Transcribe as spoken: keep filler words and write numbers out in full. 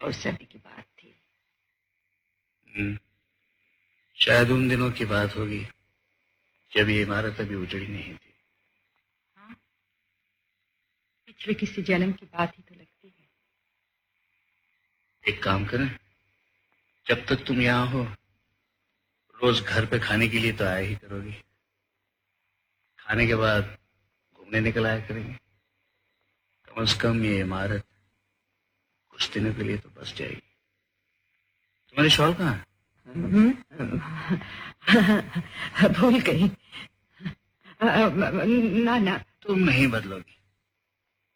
और सभी की बात थी। हम्म, शायद उन दिनों की बात होगी जब ये इमारत अभी उजड़ी नहीं थी। हाँ, पिछले किसी जन्म की बात ही तो लगती है। एक काम करें, जब तक तुम यहाँ हो रोज घर पे खाने के लिए तो आया ही करोगी। खाने के बाद घूमने निकल आया करेंगे। कम से कम ये इमारत कुछ दिनों के लिए तो बस जाएगी। तुम्हारी शॉल कहाँ है? भूल गई। ना ना तुम नहीं बदलोगी।